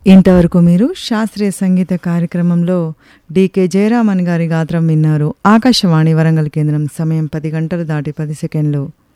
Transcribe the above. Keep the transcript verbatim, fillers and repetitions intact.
ఇంతవరకు మీరు శాస్త్రీయ సంగీత కార్యక్రమంలో డికే జయరామన్ గారి గాత్రం విన్నారు. ఆకాశవాణి వరంగల్ కేంద్రం. సమయం పది గంటలు దాటి పది సెకండ్లు.